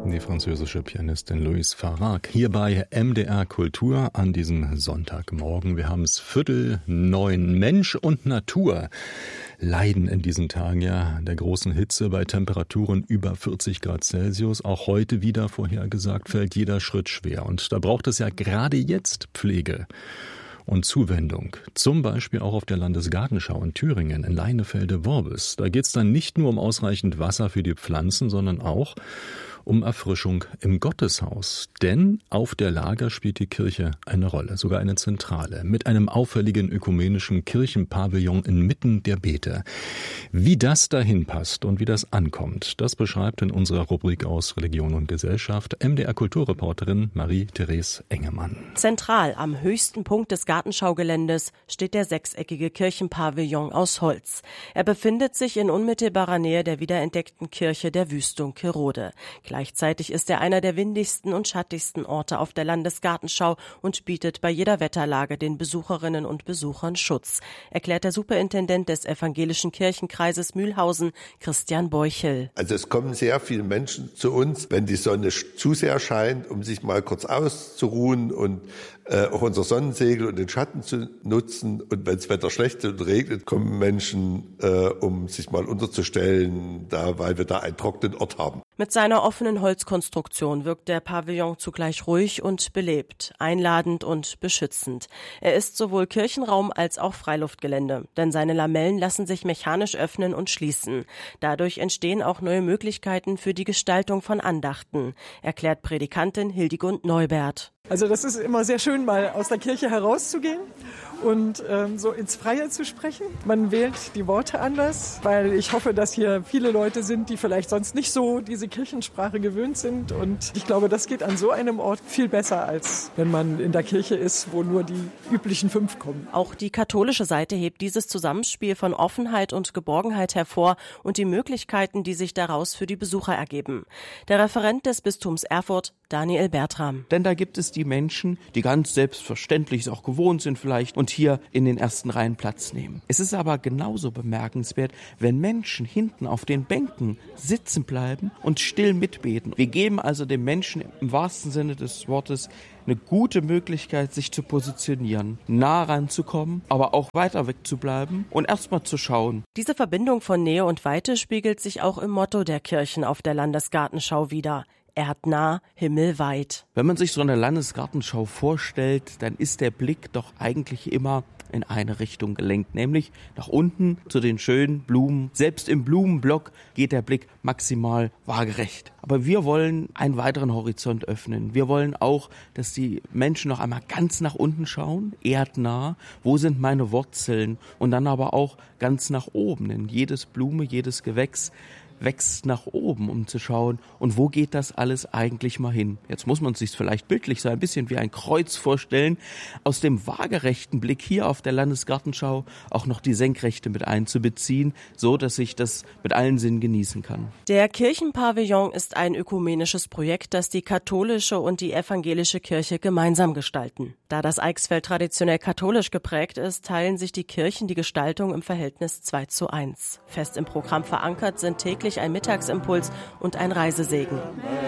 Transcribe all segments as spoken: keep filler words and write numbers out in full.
Die französische Pianistin Louise Farag hier bei M D R Kultur an diesem Sonntagmorgen. Wir haben es Viertel neun. Mensch und Natur leiden in diesen Tagen ja der großen Hitze bei Temperaturen über vierzig Grad Celsius. Auch heute wieder vorhergesagt, fällt jeder Schritt schwer. Und da braucht es ja gerade jetzt Pflege und Zuwendung. Zum Beispiel auch auf der Landesgartenschau in Thüringen, in Leinefelde-Worbis. Da geht es dann nicht nur um ausreichend Wasser für die Pflanzen, sondern auch um Erfrischung im Gotteshaus. Denn auf der Lager spielt die Kirche eine Rolle, sogar eine zentrale, mit einem auffälligen ökumenischen Kirchenpavillon inmitten der Beete. Wie das dahin passt und wie das ankommt, das beschreibt in unserer Rubrik aus Religion und Gesellschaft M D R-Kulturreporterin Marie-Therese Engemann. Zentral am höchsten Punkt des Gartenschaugeländes steht der sechseckige Kirchenpavillon aus Holz. Er befindet sich in unmittelbarer Nähe der wiederentdeckten Kirche der Wüstung Kirode. Gleichzeitig ist er einer der windigsten und schattigsten Orte auf der Landesgartenschau und bietet bei jeder Wetterlage den Besucherinnen und Besuchern Schutz, erklärt der Superintendent des evangelischen Kirchenkreises Mühlhausen, Christian Beuchel. Also es kommen sehr viele Menschen zu uns, wenn die Sonne zu sehr scheint, um sich mal kurz auszuruhen und äh, auch unser Sonnensegel und den Schatten zu nutzen. Und wenn das Wetter schlecht ist und regnet, kommen Menschen, äh, um sich mal unterzustellen, da, weil wir da einen trockenen Ort haben. Mit seiner offenen Holzkonstruktion wirkt der Pavillon zugleich ruhig und belebt, einladend und beschützend. Er ist sowohl Kirchenraum als auch Freiluftgelände, denn seine Lamellen lassen sich mechanisch öffnen und schließen. Dadurch entstehen auch neue Möglichkeiten für die Gestaltung von Andachten, erklärt Predikantin Hildigund Neubert. Also das ist immer sehr schön, mal aus der Kirche herauszugehen und ähm, so ins Freie zu sprechen. Man wählt die Worte anders, weil ich hoffe, dass hier viele Leute sind, die vielleicht sonst nicht so diese Kirchensprache gewöhnt sind. Und ich glaube, das geht an so einem Ort viel besser, als wenn man in der Kirche ist, wo nur die üblichen fünf kommen. Auch die katholische Seite hebt dieses Zusammenspiel von Offenheit und Geborgenheit hervor und die Möglichkeiten, die sich daraus für die Besucher ergeben. Der Referent des Bistums Erfurt, Daniel Bertram. Denn da gibt es die Menschen, die ganz selbstverständlich es auch gewohnt sind vielleicht und hier in den ersten Reihen Platz nehmen. Es ist aber genauso bemerkenswert, wenn Menschen hinten auf den Bänken sitzen bleiben und still mitbeten. Wir geben also den Menschen im wahrsten Sinne des Wortes eine gute Möglichkeit, sich zu positionieren, nah ranzukommen, aber auch weiter weg zu bleiben und erstmal zu schauen. Diese Verbindung von Nähe und Weite spiegelt sich auch im Motto der Kirchen auf der Landesgartenschau wider. Erdnah, himmelweit. Wenn man sich so eine Landesgartenschau vorstellt, dann ist der Blick doch eigentlich immer in eine Richtung gelenkt, nämlich nach unten zu den schönen Blumen. Selbst im Blumenblock geht der Blick maximal waagerecht. Aber wir wollen einen weiteren Horizont öffnen. Wir wollen auch, dass die Menschen noch einmal ganz nach unten schauen, erdnah. Wo sind meine Wurzeln? Und dann aber auch ganz nach oben. Denn jedes Blume, jedes Gewächs wächst nach oben, um zu schauen, und wo geht das alles eigentlich mal hin? Jetzt muss man sich vielleicht bildlich so ein bisschen wie ein Kreuz vorstellen, aus dem waagerechten Blick hier auf der Landesgartenschau auch noch die Senkrechte mit einzubeziehen, so dass ich das mit allen Sinnen genießen kann. Der Kirchenpavillon ist ein ökumenisches Projekt, das die katholische und die evangelische Kirche gemeinsam gestalten. Da das Eichsfeld traditionell katholisch geprägt ist, teilen sich die Kirchen die Gestaltung im Verhältnis zwei zu eins. Fest im Programm verankert sind täglich ein Mittagsimpuls und ein Reisesegen.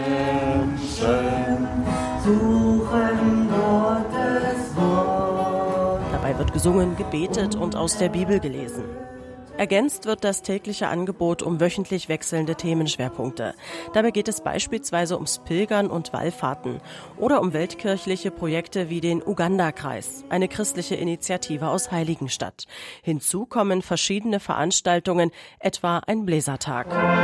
Menschen suchen Gottes Wort. Dabei wird gesungen, gebetet und aus der Bibel gelesen. Ergänzt wird das tägliche Angebot um wöchentlich wechselnde Themenschwerpunkte. Dabei geht es beispielsweise ums Pilgern und Wallfahrten oder um weltkirchliche Projekte wie den Uganda-Kreis, eine christliche Initiative aus Heiligenstadt. Hinzu kommen verschiedene Veranstaltungen, etwa ein Bläsertag.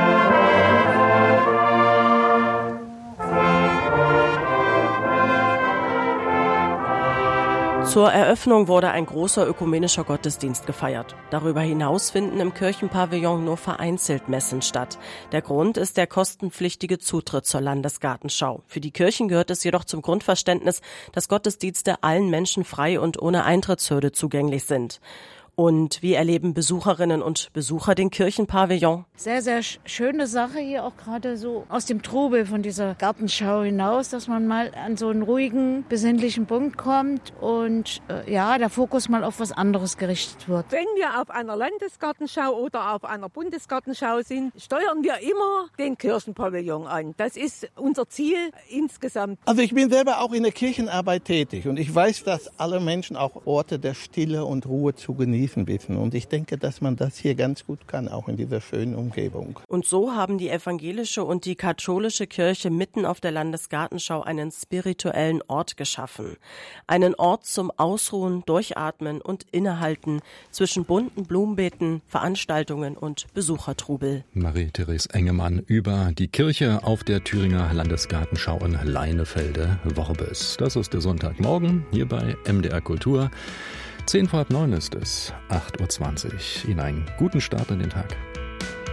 Zur Eröffnung wurde ein großer ökumenischer Gottesdienst gefeiert. Darüber hinaus finden im Kirchenpavillon nur vereinzelt Messen statt. Der Grund ist der kostenpflichtige Zutritt zur Landesgartenschau. Für die Kirchen gehört es jedoch zum Grundverständnis, dass Gottesdienste allen Menschen frei und ohne Eintrittshürde zugänglich sind. Und wie erleben Besucherinnen und Besucher den Kirchenpavillon? Sehr, sehr schöne Sache hier, auch gerade so aus dem Trubel von dieser Gartenschau hinaus, dass man mal an so einen ruhigen, besinnlichen Punkt kommt und äh, ja, der Fokus mal auf was anderes gerichtet wird. Wenn wir auf einer Landesgartenschau oder auf einer Bundesgartenschau sind, steuern wir immer den Kirchenpavillon an. Das ist unser Ziel insgesamt. Also ich bin selber auch in der Kirchenarbeit tätig und ich weiß, dass alle Menschen auch Orte der Stille und Ruhe zu genießen wissen. Und ich denke, dass man das hier ganz gut kann, auch in dieser schönen Umgebung. Und so haben die evangelische und die katholische Kirche mitten auf der Landesgartenschau einen spirituellen Ort geschaffen. Einen Ort zum Ausruhen, Durchatmen und Innehalten zwischen bunten Blumenbeeten, Veranstaltungen und Besuchertrubel. Marie-Therese Engemann über die Kirche auf der Thüringer Landesgartenschau in Leinefelde-Worbis. Das ist der Sonntagmorgen hier bei M D R Kultur. Zehn vor halb neun ist es, acht Uhr zwanzig. Ihnen einen guten Start in den Tag.